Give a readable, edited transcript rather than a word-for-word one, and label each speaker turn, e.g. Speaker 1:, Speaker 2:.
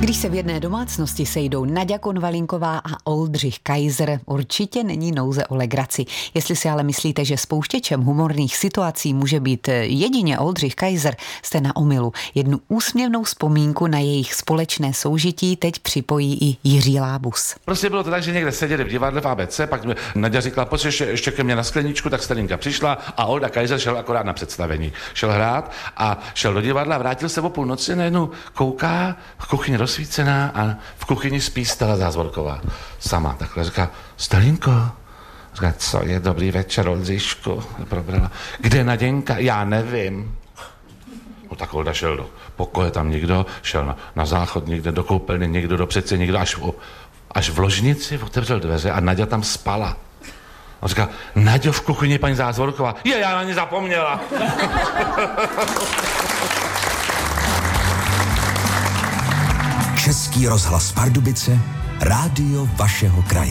Speaker 1: Když se v jedné domácnosti sejdou Naďa Konvalinková a Oldřich Kaiser, určitě není nouze o legraci. Jestli si ale myslíte, že spouštěčem humorných situací může být jedině Oldřich Kaiser, jste na omylu. Jednu úsměvnou vzpomínku na jejich společné soužití teď připojí i Jiří Lábus.
Speaker 2: Prostě bylo to tak, že někde seděli v divadle v ABC, pak Naďa říkala, pojď ještě ke mně na skleničku, tak Starinka přišla a Olda Kaiser šel akorát na představení. Šel hrát a šel do divadla, vrátil se o půlnoci, najednou kouká, v kuchyni rozsvícená a v kuchyni spí Stella Zázvorková. Sama takhle říká, Stalinko, říká, co je, dobrý večer, Oldřišku, probrala. Kde Naděnka? Já nevím. No tak Olda šel do pokoje, tam někdo, šel na záchod někde, do koupelny někdo, do přece někdo, až v ložnici otevřel dveře a Naďa tam spala. On říká, Naďo, v kuchyni paní Zázvorková. Já na ně zapomněla.
Speaker 3: Český rozhlas Pardubice, rádio vašeho kraje.